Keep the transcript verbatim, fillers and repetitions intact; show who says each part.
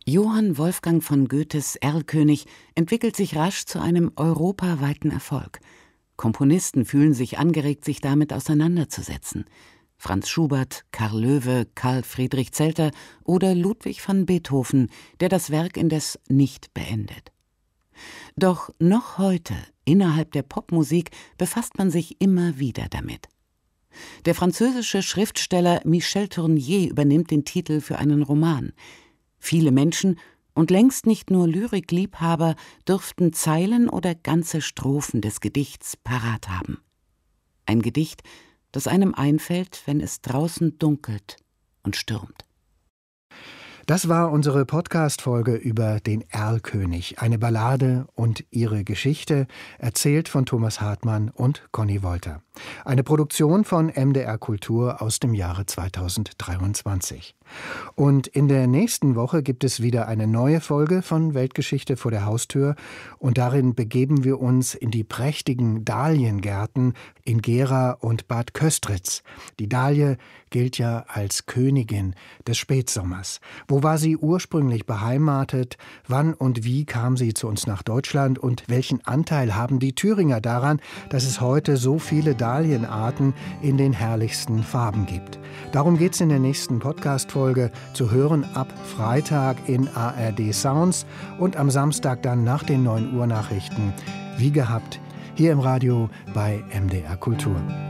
Speaker 1: Johann Wolfgang von Goethes Erlkönig entwickelt sich rasch zu einem europaweiten Erfolg. Komponisten fühlen sich angeregt, sich damit auseinanderzusetzen. Franz Schubert, Karl Loewe, Karl Friedrich Zelter oder Ludwig van Beethoven, der das Werk indes nicht beendet. Doch noch heute, innerhalb der Popmusik, befasst man sich immer wieder damit. Der französische Schriftsteller Michel Tournier übernimmt den Titel für einen Roman. Viele Menschen, und längst nicht nur Lyrikliebhaber, dürften Zeilen oder ganze Strophen des Gedichts parat haben. Ein Gedicht, das einem einfällt, wenn es draußen dunkelt und stürmt.
Speaker 2: Das war unsere Podcast-Folge über den Erlkönig, eine Ballade und ihre Geschichte, erzählt von Thomas Hartmann und Conny Wolter. Eine Produktion von M D R Kultur aus dem Jahre zweitausenddreiundzwanzig. Und in der nächsten Woche gibt es wieder eine neue Folge von Weltgeschichte vor der Haustür und darin begeben wir uns in die prächtigen Dahliengärten in Gera und Bad Köstritz. Die Dahlie gilt ja als Königin des Spätsommers. Wo war sie ursprünglich beheimatet? Wann und wie kam sie zu uns nach Deutschland? Und welchen Anteil haben die Thüringer daran, dass es heute so viele Dahlienarten in den herrlichsten Farben gibt? Darum geht es in der nächsten Podcast-Folge, zu hören ab Freitag in A R D Sounds und am Samstag dann nach den neun Uhr Nachrichten, wie gehabt, hier im Radio bei M D R Kultur.